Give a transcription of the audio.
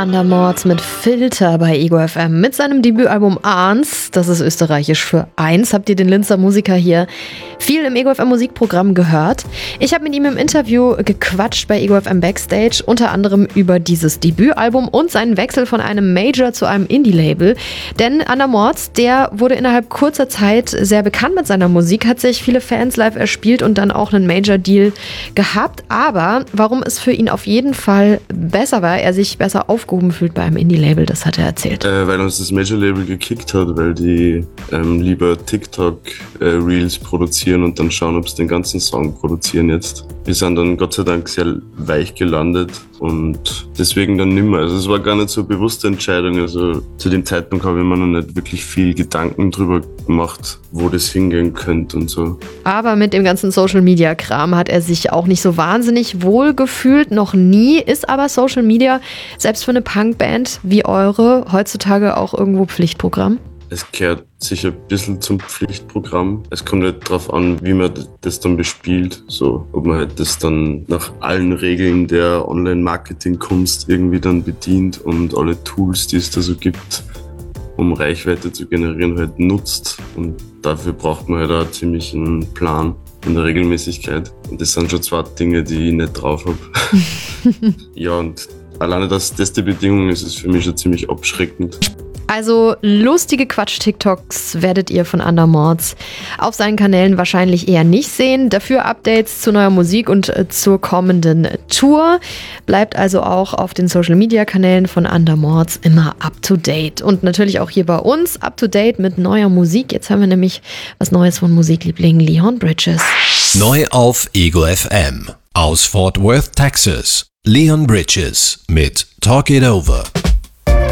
Andermords mit Filter bei Ego FM mit seinem Debütalbum Ahns, das ist österreichisch für eins, habt ihr den Linzer Musiker hier viel im Ego FM Musikprogramm gehört. Ich habe mit ihm im Interview gequatscht bei Ego FM Backstage, unter anderem über dieses Debütalbum und seinen Wechsel von einem Major zu einem Indie-Label. Denn Andermords, der wurde innerhalb kurzer Zeit sehr bekannt mit seiner Musik, hat sich viele Fans live erspielt und dann auch einen Major-Deal gehabt. Aber warum es für ihn auf jeden Fall besser war, er sich besser aufgehoben fühlt bei einem Indie-Label, das hat er erzählt. Weil uns das Major-Label gekickt hat, weil die lieber TikTok-Reels produzieren und dann schauen, ob sie den ganzen Song produzieren jetzt. Wir sind dann Gott sei Dank sehr weich gelandet und deswegen dann nimmer. Also es war gar nicht so eine bewusste Entscheidung. Also zu dem Zeitpunkt habe ich mir noch nicht wirklich viel Gedanken drüber gemacht, wo das hingehen könnte und so. Aber mit dem ganzen Social-Media-Kram hat er sich auch nicht so wahnsinnig wohl gefühlt, noch nie. Ist aber Social Media, selbst für eine Punkband wie eure, heutzutage auch irgendwo Pflichtprogramm? Es gehört sicher ein bisschen zum Pflichtprogramm. Es kommt halt darauf an, wie man das dann bespielt. So, ob man halt das dann nach allen Regeln der Online-Marketing-Kunst irgendwie dann bedient und alle Tools, die es da so gibt, um Reichweite zu generieren, halt nutzt. Und dafür braucht man halt auch ziemlich einen Plan und eine Regelmäßigkeit. Und das sind schon zwei Dinge, die ich nicht drauf habe. Ja, und alleine, dass das die Bedingung ist, ist für mich schon ziemlich abschreckend. Also lustige Quatsch-TikToks werdet ihr von Andermords auf seinen Kanälen wahrscheinlich eher nicht sehen. Dafür Updates zu neuer Musik und zur kommenden Tour. Bleibt also auch auf den Social-Media-Kanälen von Andermords immer up-to-date. Und natürlich auch hier bei uns up-to-date mit neuer Musik. Jetzt haben wir nämlich was Neues von Musikliebling Leon Bridges. Neu auf Ego FM aus Fort Worth, Texas. Leon Bridges mit Talk It Over.